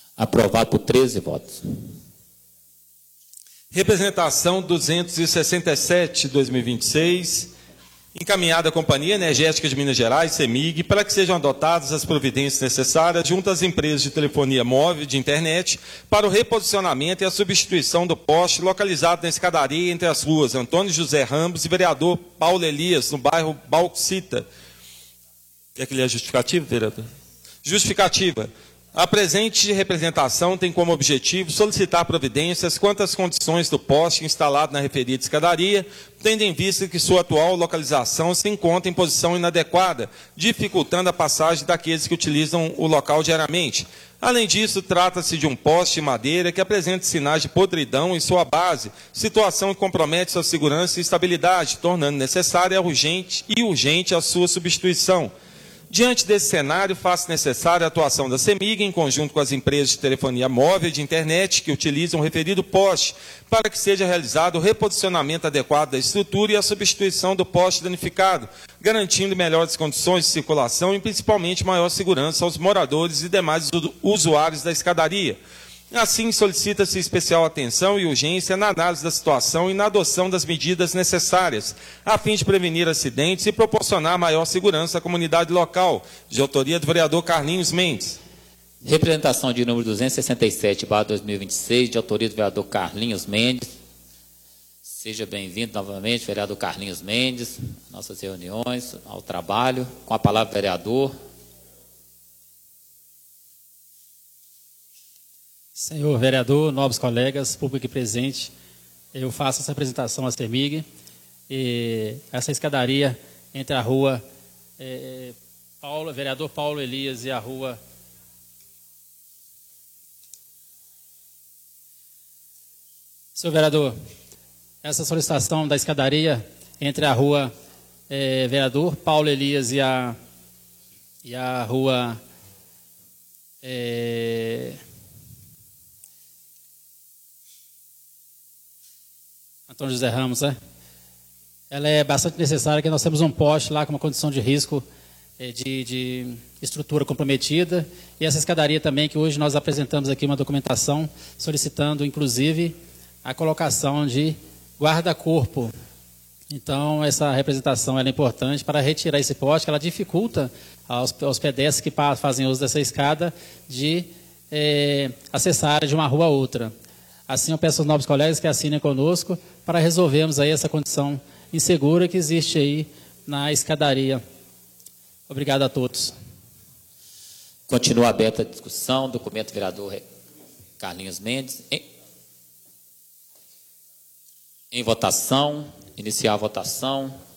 Aprovado por 13 votos. Representação 267/2026, encaminhada à Companhia Energética de Minas Gerais, CEMIG, para que sejam adotadas as providências necessárias junto às empresas de telefonia móvel e de internet para o reposicionamento e a substituição do poste localizado na escadaria entre as ruas Antônio José Ramos e vereador Paulo Elias, no bairro Bauxita. Quer que lê a justificativa, vereador? Justificativa. A presente representação tem como objetivo solicitar providências quanto às condições do poste instalado na referida escadaria, tendo em vista que sua atual localização se encontra em posição inadequada, dificultando a passagem daqueles que utilizam o local diariamente. Além disso, trata-se de um poste de madeira que apresenta sinais de podridão em sua base, situação que compromete sua segurança e estabilidade, tornando necessária urgente a sua substituição. Diante desse cenário, faz necessária a atuação da CEMIG em conjunto com as empresas de telefonia móvel e de internet que utilizam o referido poste, para que seja realizado o reposicionamento adequado da estrutura e a substituição do poste danificado, garantindo melhores condições de circulação e principalmente maior segurança aos moradores e demais usuários da escadaria. Assim, solicita-se especial atenção e urgência na análise da situação e na adoção das medidas necessárias, a fim de prevenir acidentes e proporcionar maior segurança à comunidade local, de autoria do vereador Carlinhos Mendes. Representação de número 267/2026, de autoria do vereador Carlinhos Mendes. Seja bem-vindo novamente, vereador Carlinhos Mendes, nossas reuniões, ao trabalho. Com a palavra, vereador. Senhor vereador, nobres colegas, público aqui presente, eu faço essa apresentação à CEMIG. Essa escadaria entre a rua vereador Paulo Elias e a rua Senhor vereador, essa solicitação da escadaria entre a rua vereador Paulo Elias e a rua Antônio José Ramos, ela é bastante necessária, porque nós temos um poste lá com uma condição de risco de estrutura comprometida, e essa escadaria também, que hoje nós apresentamos aqui uma documentação, solicitando, inclusive, a colocação de guarda-corpo. Então, essa representação ela é importante para retirar esse poste, que ela dificulta aos pedestres que fazem uso dessa escada de acessar de uma rua a outra. Assim, eu peço aos nobres colegas que assinem conosco para resolvermos aí essa condição insegura que existe aí na escadaria. Obrigado a todos. Continua aberta a discussão. Documento vereador Carlinhos Mendes. Em votação. Iniciar a votação.